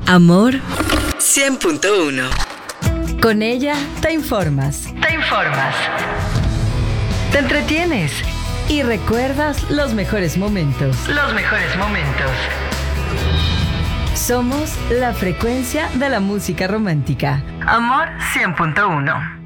Amor 100.1. Con ella te informas. Te entretienes y recuerdas los mejores momentos. Somos la frecuencia de la música romántica. Amor 100.1.